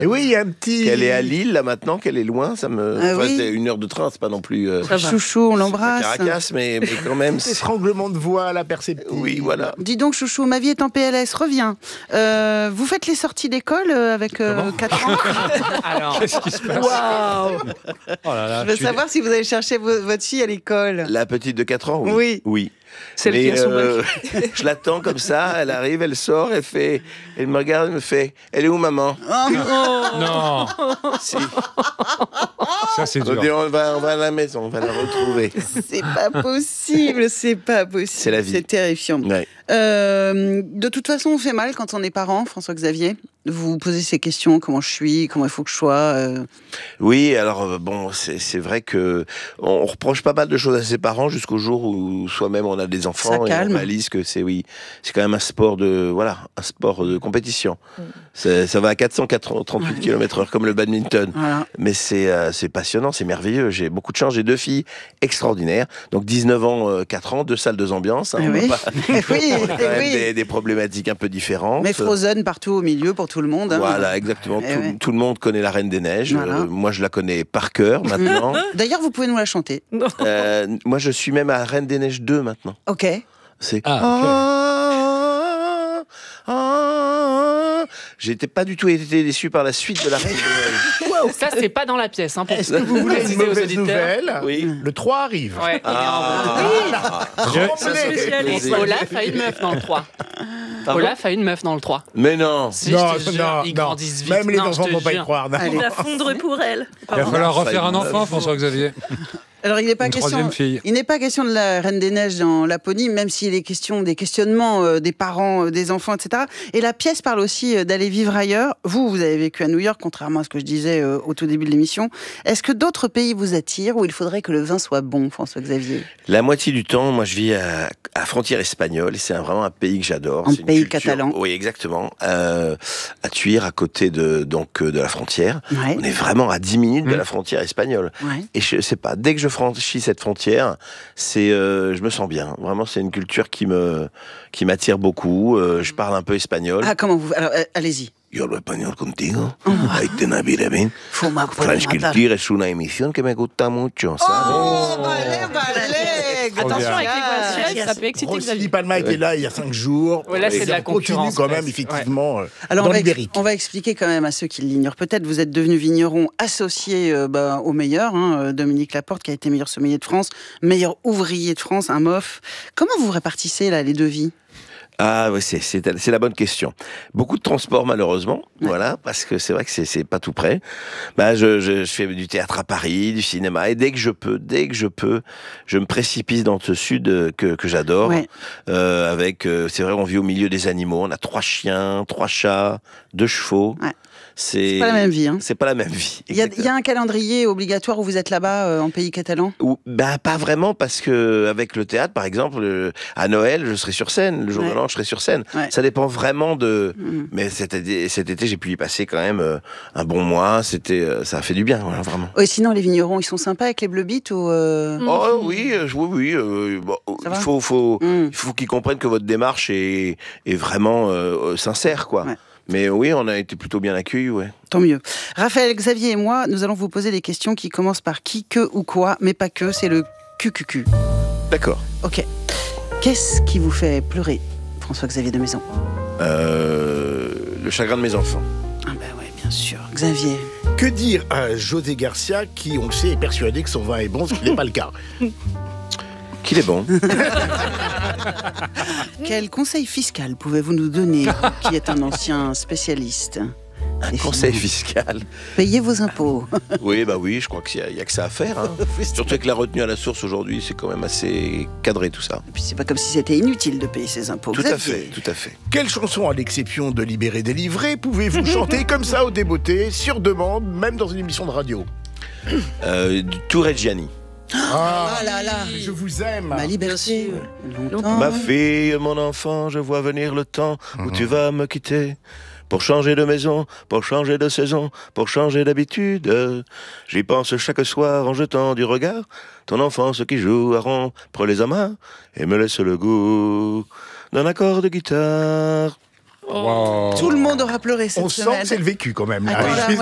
Et oui, il y a un petit... Qu'elle est à Lille, là, maintenant, qu'elle est loin, ça me... oui. C'est 1 heure de train, c'est pas non plus... Chouchou, on l'embrasse. Caracas, mais quand même... Étranglement de voix à la perceptive. Oui, voilà. Dis donc, chouchou, ma vie est en PLS, reviens. Vous faites les sorties d'école avec 4 ans? Alors, Qu'est-ce qui se passe? Waouh! Oh là là, Je veux savoir si vous allez chercher votre fille à l'école. La petite de 4 ans, Oui. Oui. celle Mais, qui a son bac. je l'attends comme ça, elle arrive, elle sort, elle me regarde, elle me fait « Elle est où, maman Non, ?» Si. ça c'est On dur. dit, on va à la maison, on va la retrouver. C'est pas possible, c'est pas possible. C'est la vie. C'est terrifiant. Ouais. De toute façon, on fait mal quand on est parent, François-Xavier. Vous vous posez ces questions, comment je suis, comment il faut que je sois. Oui, alors bon, c'est vrai que on reproche pas mal de choses à ses parents jusqu'au jour où soi-même on a des enfants Ça et calme. on réalise que c'est quand même un sport de compétition. Ça va à 438 km/h comme le badminton. Voilà. Mais c'est passionnant, c'est merveilleux. J'ai beaucoup de chance, j'ai 2 filles extraordinaires. Donc 19 ans, 4 ans, 2 salles, 2 ambiances. Eh oui. Oui, On a quand même oui. des problématiques un peu différentes. Mais Frozen partout au milieu pour tout le monde. Hein. Voilà, exactement. Eh oui. Tout le monde connaît la Reine des Neiges. Voilà. Moi, je la connais par cœur maintenant. D'ailleurs, vous pouvez nous la chanter. Moi, je suis même à Reine des Neiges 2 maintenant. Ok. C'est... Ah, J'étais pas du tout été déçu par la suite de la Reine des Neiges. Ça, c'est pas dans la pièce. Hein, pour Est-ce que vous voulez une préciser aux mauvaise auditeurs. nouvelle? Oui. Le 3 arrive. Ouais, Ça, c'est spécialiste. Olaf a une meuf dans le 3. Pardon Olaf a une meuf dans le 3. Mais non. Si, je te jure, ils grandissent vite. Même les Non, enfants je te ne vont pas y jure. croire. non. Allez. Il va fondre pour elle. il va falloir Ça, refaire un il enfant, faut- François-Xavier. Alors, il n'est pas Une question. troisième fille. Il n'est pas question de la Reine des Neiges dans Laponie, même s'il est question des questionnements des parents, des enfants, etc. Et la pièce parle aussi d'aller vivre ailleurs. Vous avez vécu à New York, contrairement à ce que je disais au tout début de l'émission. Est-ce que d'autres pays vous attirent où il faudrait que le vin soit bon, François-Xavier? La moitié du temps, moi, je vis à frontière espagnole et c'est vraiment un pays que j'adore. Un C'est une pays culture- catalan. Oui, exactement. À Tuire, à côté de la frontière. Ouais. On est vraiment à 10 minutes de la frontière espagnole. Ouais. Et je sais pas, dès que je franchis cette frontière, je me sens bien. Vraiment, c'est une culture qui m'attire beaucoup. Je parle un peu espagnol. Ah, comment vous... Alors, allez-y. Yo hablo español contigo. Ahí te navire bien. Fuma, French Culture es una emisión que me gusta mucho, ¿sabes? Oh, balai. Attention avec les voix Yes. suèdes, ça peut exciter Rossi Xavier. Palma était là il y a 5 jours. Ouais, là, c'est Et de la on continue concurrence, quand même, presque. effectivement, Alors, dans on va, l'ibérique. on va expliquer quand même à ceux qui l'ignorent. Peut-être vous êtes devenu vigneron associé au meilleur, Dominique Laporte, qui a été meilleur sommelier de France, meilleur ouvrier de France, un MOF. Comment vous répartissez là les devis? Ah oui, c'est la bonne question. Beaucoup de transport malheureusement, voilà, parce que c'est vrai que c'est pas tout près. Bah je fais du théâtre à Paris, du cinéma, et dès que je peux, je me précipite dans ce sud que j'adore. Ouais. C'est vrai, on vit au milieu des animaux. On a 3 chiens, 3 chats, 2 chevaux. Ouais. C'est pas la même vie. Hein. C'est pas la même vie. Il y a un calendrier obligatoire où vous êtes là-bas en pays catalan? Bah pas vraiment, parce que avec le théâtre par exemple, à Noël je serai sur scène, le jour de l'an je serai sur scène. Ouais. Ça dépend vraiment de. Mais cet été j'ai pu y passer quand même un bon mois. Ça a fait du bien, voilà, vraiment. Oui, sinon les vignerons ils sont sympas avec les bleu bites ou Oh oui, oui. Bon, Ça va il faut qu'ils comprennent que votre démarche est vraiment sincère, quoi. Ouais. Mais oui, on a été plutôt bien accueillis, ouais. Tant mieux. Raphaël, Xavier et moi, nous allons vous poser des questions qui commencent par qui, que ou quoi, mais pas que, c'est le QQQ. D'accord. Ok. Qu'est-ce qui vous fait pleurer, François-Xavier de Maison? Le chagrin de mes enfants. Ah ben ouais, bien sûr. Xavier. Que dire à José Garcia, qui, on le sait, est persuadé que son vin est bon, ce qui n'est pas le cas? Qu'il est bon. Quel conseil fiscal pouvez-vous nous donner, vous qui êtes un ancien spécialiste? Un conseil fiscal. Payez vos impôts. Oui, bah oui, je crois qu'il y a que ça à faire. Hein. Surtout avec la retenue à la source aujourd'hui, c'est quand même assez cadré tout ça. Et puis c'est pas comme si c'était inutile de payer ses impôts. Tout à Xavier. fait, tout à fait. Quelle chanson, à l'exception de Libéré délivré, pouvez-vous chanter comme ça au débeauté, sur demande, même dans une émission de radio? Du Tour Reggiani. Ah là là. Je vous aime. Ma liberté. Longtemps. Ma fille, mon enfant, je vois venir le temps où tu vas me quitter. Pour changer de maison, pour changer de saison, pour changer d'habitude. J'y pense chaque soir en jetant du regard ton enfance qui joue à rompre les amas et me laisse le goût d'un accord de guitare. Wow. Tout le monde aura pleuré cette On sent semaine. que c'est le vécu quand même. Là. Attends, là,